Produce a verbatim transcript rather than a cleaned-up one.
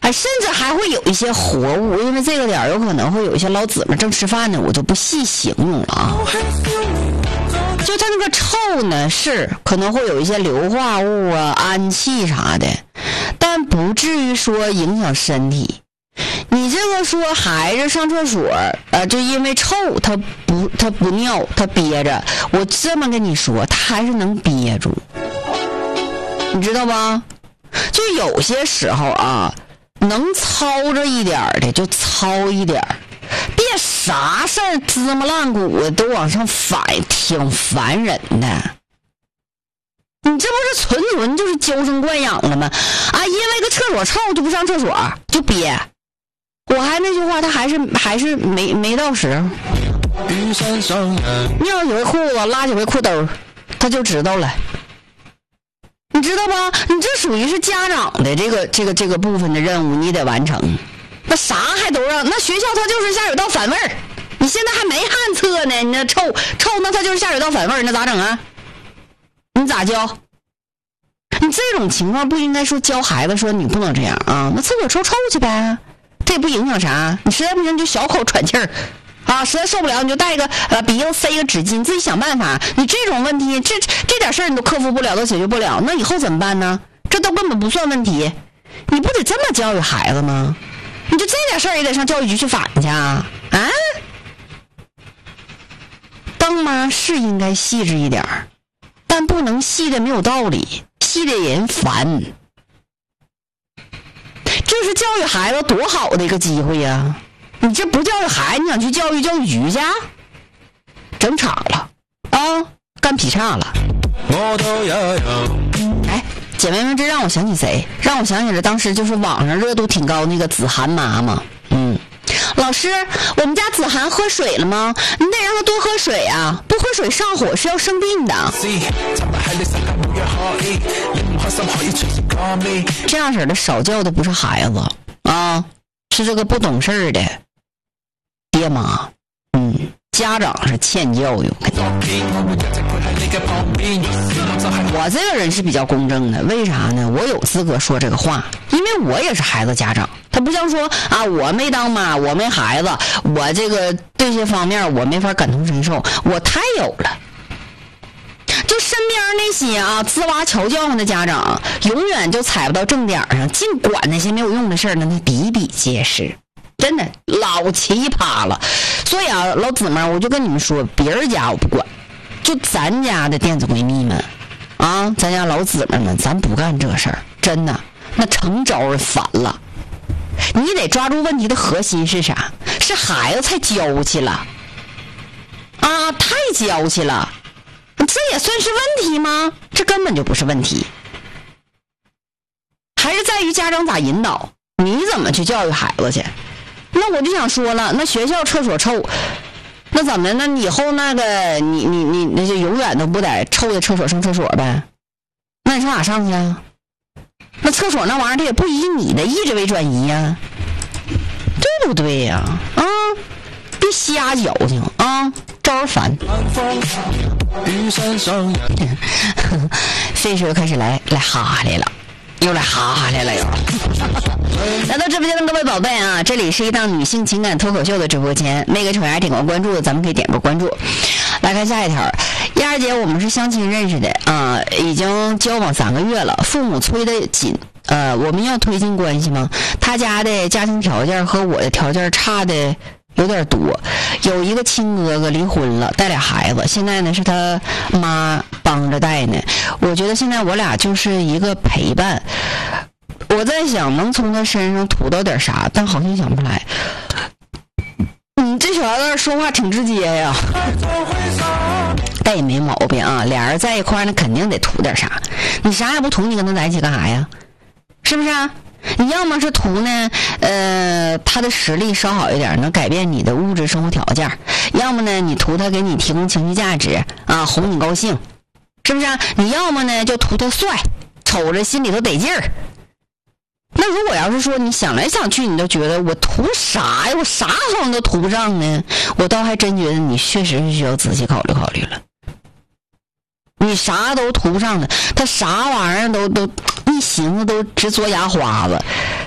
啊，甚至还会有一些活物，因为这个点儿有可能会有一些老姊妹正吃饭呢，我就不细形容了啊。就它那个臭呢，是可能会有一些硫化物啊、氨气啥的，但不至于说影响身体。你这个说孩子上厕所，呃，就因为臭，他不他不尿，他憋着。我这么跟你说，他还是能憋住，你知道吧？就有些时候啊，能操着一点的就操一点，别啥事儿芝麻烂谷的都往上反，挺烦人的。你这不是纯纯就是娇生惯养了吗？啊，因为个厕所臭就不上厕所就憋。我还那句话，他还是还是没没到时候。尿几回裤子，拉几回裤兜，他就知道了。你知道吧？你这属于是家长的这个这个这个部分的任务，你得完成。那啥还都让那学校他就是下水道反味儿，你现在还没旱厕呢，你那臭臭那他就是下水道反味儿，那咋整啊？你咋教？你这种情况不应该说教孩子说你不能这样啊，那厕所臭臭去呗。这也不影响啥，你实在不行就小口喘气儿，啊，实在受不了你就带个呃鼻子塞个纸巾，自己想办法。你这种问题，这这点事儿你都克服不了，都解决不了，那以后怎么办呢？这都根本不算问题，你不得这么教育孩子吗？你就这点事儿也得上教育局去反去啊？啊？当妈是应该细致一点，但不能细的没有道理，细的人烦。这是教育孩子多好的一个机会呀！你这不教育孩子，你想去教育教育局去？整岔了啊，干劈叉了！哎，姐妹们，这让我想起谁？让我想起了当时就是网上热度挺高那个子涵妈妈。嗯，老师，我们家子涵喝水了吗？你得让他多喝水啊，不喝水上火是要生病的。这样式的少教的不是孩子啊，是这个不懂事儿的爹妈。嗯，家长是欠教育。我这个人是比较公正的，为啥呢？我有资格说这个话，因为我也是孩子家长。他不像说啊，我没当妈，我没孩子，我这个这些方面我没法感同身受，我太有了。就身边那些啊滋哇调教的家长，永远就踩不到正点上，净管那些没有用的事儿呢，那比比皆是，真的老奇葩了。所以啊，老姊妹，我就跟你们说，别人家我不管，就咱家的电子闺蜜们啊，咱家老姊妹们，咱不干这事儿，真的那成招烦了。你得抓住问题的核心是啥？是孩子太娇气了啊，太娇气了。这也算是问题吗？这根本就不是问题，还是在于家长咋引导，你怎么去教育孩子去。那我就想说了，那学校厕所臭，那怎么？那以后那个你你你那就永远都不在臭的厕所上厕所呗？那你上哪上去啊？那厕所那玩意儿它也不以你的意志为转移呀，对不对呀？啊，别瞎矫情啊，招人烦。这时候开始来来哈哈来了，又来哈哈来了又。来到直播间的各位宝贝啊，这里是一档女性情感脱口秀的直播间，没给丑丫点过关注的，咱们可以点个关注。来看下一条，丫儿姐，我们是相亲认识的啊，已经交往三个月了，父母催得紧。呃，我们要推进关系吗？他家的家庭条件和我的条件差的有点多，有一个亲哥哥离婚了，带俩孩子，现在呢是他妈帮着带呢。我觉得现在我俩就是一个陪伴。我在想能从他身上吐到点啥，但好像想不来。你这小丫头说话挺直接呀，但也没毛病啊。俩人在一块呢，肯定得图点啥。你啥也不图，你跟他在一起干啥呀？是不是啊？你要么是图呢，呃，他的实力稍好一点，能改变你的物质生活条件；要么呢，你图他给你提供情绪价值啊，哄你高兴，是不是啊？你要么呢，就图他帅，瞅着心里头得劲儿。那如果要是说你想来想去，你都觉得我图啥呀？我啥好像都图不上呢？我倒还真觉得你确实是需要仔细考虑考虑了。你啥都图不上的，他啥玩意儿都都一寻思都直嘬牙花子，